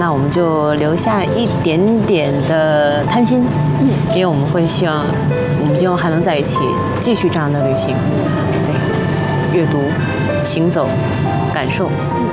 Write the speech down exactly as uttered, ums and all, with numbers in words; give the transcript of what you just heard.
那我们就留下一点点的贪心，嗯，因为我们会希望我们今后还能在一起继续这样的旅行，对，阅读、行走、感受。